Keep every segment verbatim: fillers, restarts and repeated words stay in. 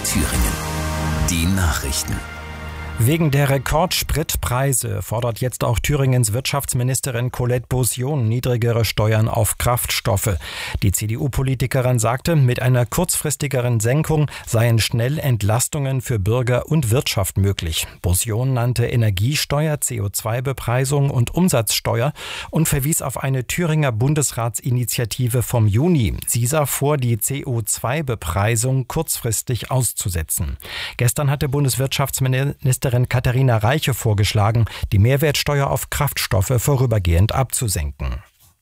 Thüringen. Die Nachrichten. Wegen der Rekordspritpreise fordert jetzt auch Thüringens Wirtschaftsministerin Colette Beausion niedrigere Steuern auf Kraftstoffe. Die C D U-Politikerin sagte, mit einer kurzfristigeren Senkung seien schnell Entlastungen für Bürger und Wirtschaft möglich. Beausion nannte Energiesteuer, C O zwei Bepreisung und Umsatzsteuer und verwies auf eine Thüringer Bundesratsinitiative vom Juni. Sie sah vor, die C O zwei Bepreisung kurzfristig auszusetzen. Gestern hatte Bundeswirtschaftsministerin Katharina Reiche vorgeschlagen, die Mehrwertsteuer auf Kraftstoffe vorübergehend abzusenken.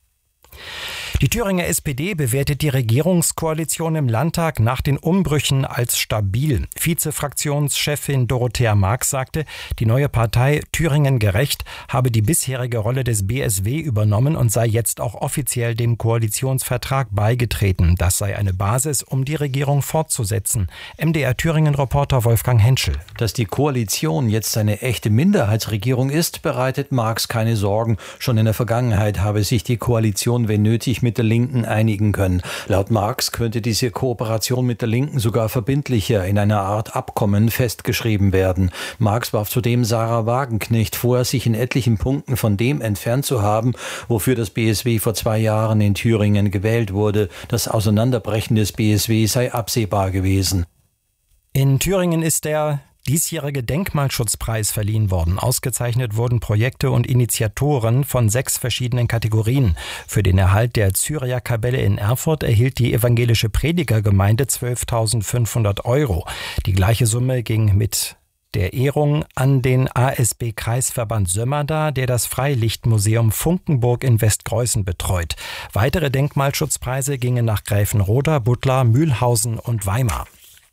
Die Thüringer S P D bewertet die Regierungskoalition im Landtag nach den Umbrüchen als stabil. Vize-Fraktionschefin Dorothea Marx sagte, die neue Partei Thüringen gerecht habe die bisherige Rolle des B S W übernommen und sei jetzt auch offiziell dem Koalitionsvertrag beigetreten. Das sei eine Basis, um die Regierung fortzusetzen. M D R Thüringen-Reporter Wolfgang Henschel. Dass die Koalition jetzt eine echte Minderheitsregierung ist, bereitet Marx keine Sorgen. Schon in der Vergangenheit habe sich die Koalition, wenn nötig, mit der Linken einigen können. Laut Marx könnte diese Kooperation mit der Linken sogar verbindlicher in einer Art Abkommen festgeschrieben werden. Marx warf zudem Sarah Wagenknecht vor, sich in etlichen Punkten von dem entfernt zu haben, wofür das B S W vor zwei Jahren in Thüringen gewählt wurde. Das Auseinanderbrechen des B S W sei absehbar gewesen. In Thüringen ist der diesjährige Denkmalschutzpreis verliehen worden. Ausgezeichnet wurden Projekte und Initiatoren von sechs verschiedenen Kategorien. Für den Erhalt der Cyria-Kapelle in Erfurt erhielt die evangelische Predigergemeinde zwölftausendfünfhundert Euro. Die gleiche Summe ging mit der Ehrung an den A S B-Kreisverband Sömmerda, der das Freilichtmuseum Funkenburg in Westgreußen betreut. Weitere Denkmalschutzpreise gingen nach Gräfenroda, Buttlar, Mühlhausen und Weimar.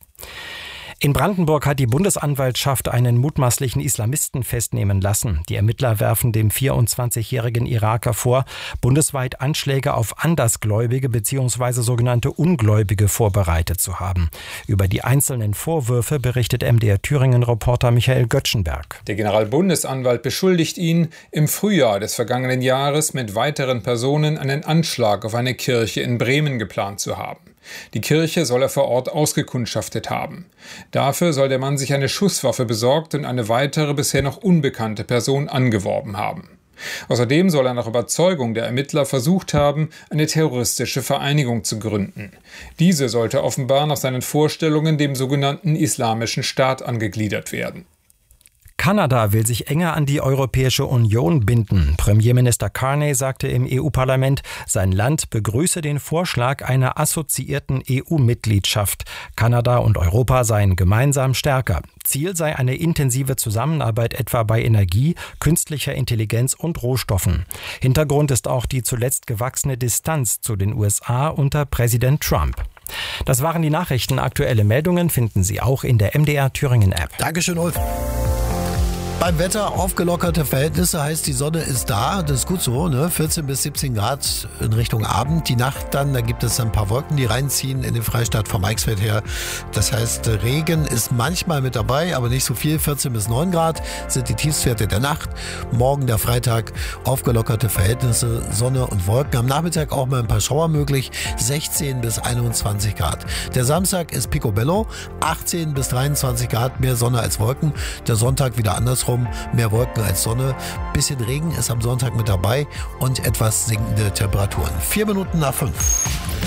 In Brandenburg hat die Bundesanwaltschaft einen mutmaßlichen Islamisten festnehmen lassen. Die Ermittler werfen dem vierundzwanzigjährigen Iraker vor, bundesweit Anschläge auf Andersgläubige bzw. sogenannte Ungläubige vorbereitet zu haben. Über die einzelnen Vorwürfe berichtet M D R Thüringen-Reporter Michael Göttschenberg. Der Generalbundesanwalt beschuldigt ihn, im Frühjahr des vergangenen Jahres mit weiteren Personen einen Anschlag auf eine Kirche in Bremen geplant zu haben. Die Kirche soll er vor Ort ausgekundschaftet haben. Dafür soll der Mann sich eine Schusswaffe besorgt und eine weitere, bisher noch unbekannte Person angeworben haben. Außerdem soll er nach Überzeugung der Ermittler versucht haben, eine terroristische Vereinigung zu gründen. Diese sollte offenbar nach seinen Vorstellungen dem sogenannten Islamischen Staat angegliedert werden. Kanada will sich enger an die Europäische Union binden. Premierminister Carney sagte im E U-Parlament, sein Land begrüße den Vorschlag einer assoziierten E U-Mitgliedschaft. Kanada und Europa seien gemeinsam stärker. Ziel sei eine intensive Zusammenarbeit etwa bei Energie, künstlicher Intelligenz und Rohstoffen. Hintergrund ist auch die zuletzt gewachsene Distanz zu den U S A unter Präsident Trump. Das waren die Nachrichten. Aktuelle Meldungen finden Sie auch in der M D R Thüringen-App. Dankeschön, Ulf. Beim Wetter aufgelockerte Verhältnisse, heißt die Sonne ist da, das ist gut so, ne? vierzehn bis siebzehn Grad in Richtung Abend. Die Nacht dann, da gibt es ein paar Wolken, die reinziehen in den Freistaat vom Eichsfeld her. Das heißt, Regen ist manchmal mit dabei, aber nicht so viel. vierzehn bis neun Grad sind die Tiefstwerte der Nacht. Morgen der Freitag, aufgelockerte Verhältnisse, Sonne und Wolken. Am Nachmittag auch mal ein paar Schauer möglich, sechzehn bis einundzwanzig Grad. Der Samstag ist Picobello, achtzehn bis dreiundzwanzig Grad, mehr Sonne als Wolken. Der Sonntag wieder andersrum. Mehr Wolken als Sonne. Bisschen Regen ist am Sonntag mit dabei und etwas sinkende Temperaturen. Vier Minuten nach fünf.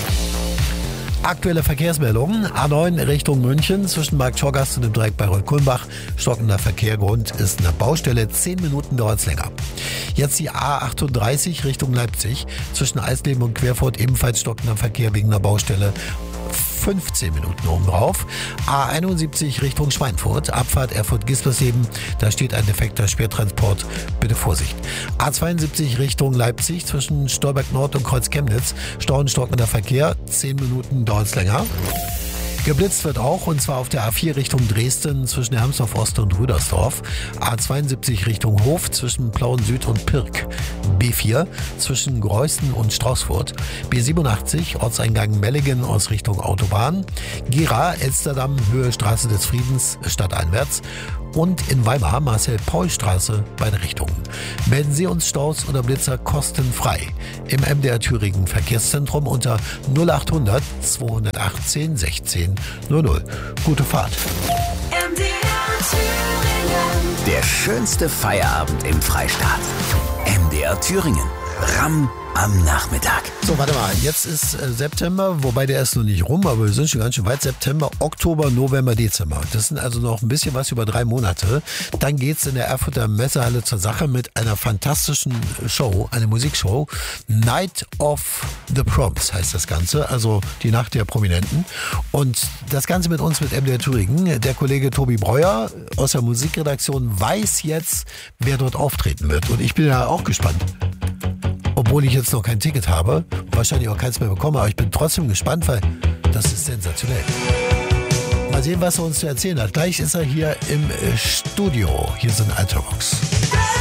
Aktuelle Verkehrsmeldungen. A neun Richtung München zwischen Markt Schorgast und dem Dreieck bei Reuth-Kulmbach. Stockender Verkehr. Grund ist eine Baustelle. Zehn Minuten dauert es länger. Jetzt die A achtunddreißig Richtung Leipzig. Zwischen Eisleben und Querfurt ebenfalls stockender Verkehr wegen einer Baustelle. fünfzehn Minuten obendrauf. A einundsiebzig Richtung Schweinfurt, Abfahrt Erfurt-Gispersleben, da steht ein defekter Schwertransport, bitte Vorsicht. A zweiundsiebzig Richtung Leipzig zwischen Stolberg Nord und Kreuz Chemnitz, Stau und stockender Verkehr, zehn Minuten dauert es länger. Geblitzt wird auch, und zwar auf der A vier Richtung Dresden zwischen Hermsdorf Ost und Rüdersdorf. A zweiundsiebzig Richtung Hof zwischen Plauen Süd und Pirk. B vier zwischen Greußen und Straußfurt. B siebenundachtzig Ortseingang Mellingen aus Richtung Autobahn. Gera, Elsterdam, Höhe Straße des Friedens, stadteinwärts. Und in Weimar Marcel-Paul-Straße, beide Richtungen. Melden Sie uns Staus oder Blitzer kostenfrei im M D R Thüringen Verkehrszentrum unter null achthundert zweihundertachtzehn sechzehn null null. Gute Fahrt. M D R Thüringen. Der schönste Feierabend im Freistaat. M D R Thüringen. Ramm am Nachmittag. So, warte mal, jetzt ist äh, September, wobei der ist noch nicht rum, aber wir sind schon ganz schön weit. September, Oktober, November, Dezember. Das sind also noch ein bisschen was über drei Monate. Dann geht's in der Erfurter Messehalle zur Sache mit einer fantastischen Show, eine Musikshow. Night of the Proms heißt das Ganze, also die Nacht der Prominenten. Und das Ganze mit uns, mit M D R Thüringen. Der Kollege Tobi Breuer aus der Musikredaktion weiß jetzt, wer dort auftreten wird. Und ich bin ja auch gespannt. Obwohl ich jetzt noch kein Ticket habe, wahrscheinlich auch keins mehr bekomme, aber ich bin trotzdem gespannt, weil das ist sensationell. Mal sehen, was er uns zu erzählen hat. Gleich ist er hier im Studio. Hier sind Ultravox.